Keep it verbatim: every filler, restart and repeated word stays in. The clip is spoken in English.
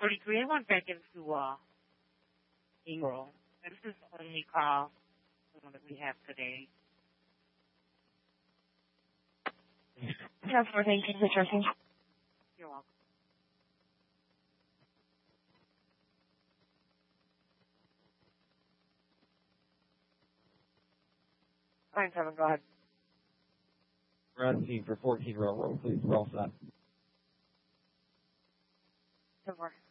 forty-three. I want back into uh, April. This is the only call that we have today. Yes, for thank you for trusting. You're welcome. Nine seven, go ahead. We're asking for fourteen Railroad, please. We're all set. ten four.